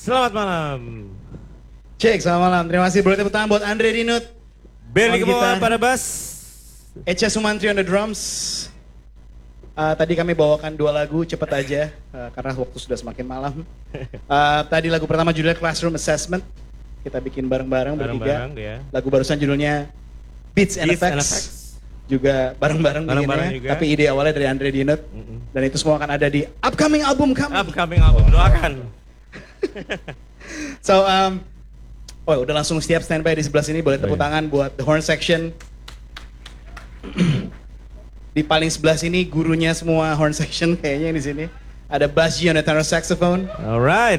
Selamat malam. Cek, selamat malam. Terima kasih. Boleh tepuk tangan buat Andre Dinut. Berli ke bawah pada bass. Echa Sumantri on the drums. Tadi kami bawakan 2 lagu, cepet aja. Karena waktu sudah semakin malam. Tadi lagu pertama judulnya Classroom Assessment. Kita bikin bareng-bareng bertiga. Ya. Lagu barusan judulnya Beats and Effects. Juga bareng-bareng bikinnya. Tapi ide awalnya dari Andre Dinut. Dan itu semua akan ada di upcoming album kami. Upcoming album, doakan. So, udah langsung siap standby di sebelah sini. Boleh tepuk tangan buat the horn section. Di paling sebelah sini gurunya semua horn section kayaknya di sini. Ada Basji on the tenor saxophone. Alright.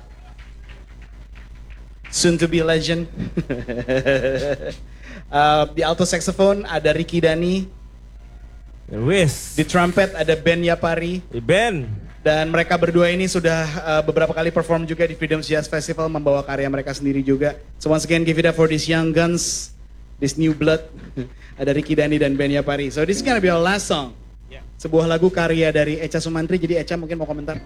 Soon to be a legend. Di alto saxophone ada Ricky Dani. Wis. Di trumpet ada Ben Yapari. Ben. Dan mereka berdua ini sudah beberapa kali perform juga di Freedom Jazz Festival, membawa karya mereka sendiri juga. So once again give it up for these young guns, this new blood. Ada Ricky Dani dan Ben Yapari. So this is gonna be our last song. Sebuah lagu karya dari Echa Sumantri. Jadi Echa mungkin mau komentar.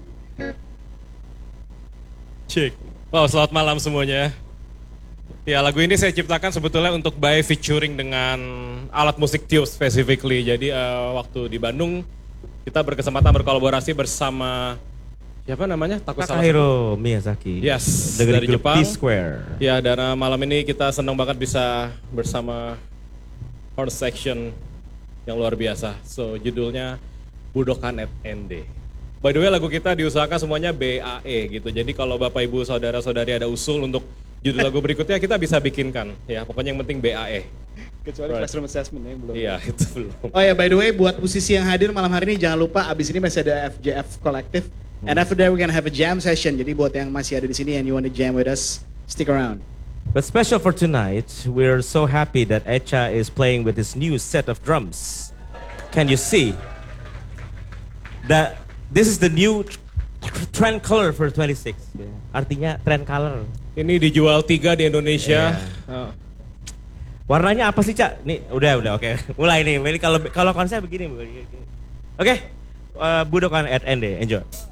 Cik. Wow, selamat malam semuanya. Ya, lagu ini saya ciptakan sebetulnya untuk by featuring dengan alat musik tiup specifically. Jadi waktu di Bandung kita berkesempatan berkolaborasi bersama siapa namanya? Takahiro Miyazaki. Yes, dari grup Jepang. T-Square. Ya, dan malam ini kita senang banget bisa bersama horn section yang luar biasa. So, judulnya Budokan at ND. By the way, lagu kita diusahakan semuanya BAE gitu. Jadi kalau Bapak Ibu Saudara-saudari ada usul untuk judul lagu berikutnya, kita bisa bikinkan. Ya, pokoknya yang penting BAE. Kecuali classroom assessment yang belum. Iya, itu belum. Oh ya, by the way, buat musisi yang hadir malam hari ini jangan lupa abis ini masih ada FJF Collective. And after that we're gonna have a jam session. Jadi buat yang masih ada di sini and you want to jam with us, stick around. But special for tonight, we're so happy that Echa is playing with his new set of drums. Can you see that this is the new trend color for 26? Artinya trend color. Ini dijual 3 di Indonesia. Yeah. Warnanya apa sih, Cak? Nih, udah, oke. Mulai nih. Ini kalau konsep begini. Oke. Budokan at ND. Enjoy.